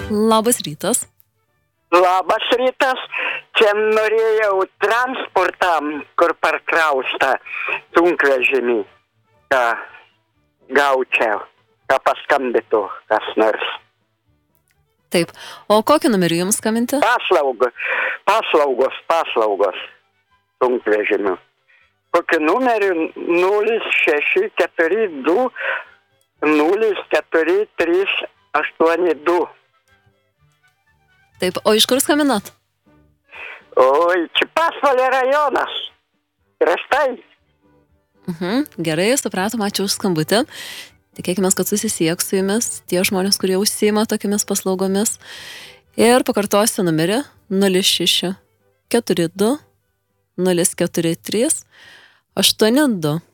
Labas rytas. Labas rytas. Čia norėjau transportam, kur parkrausta sunkvežimį, ką gaučiau, ką paskambėtų kas nors. Taip. O kokį numerį jums skambinti? Paslaugos sunkvežimių. Kokį numerį 0642 04382. Taip. O iš kur skambinat? Oi, čia Pasvalio rajonas. Kraštai. Gerai, supratom, ačiū už skambutį. Tikėkime, kad susisieks su jumis tie žmonės, kurie užsiima tokiamis paslaugomis. Ir pakartosiu numerį 0642 043 82.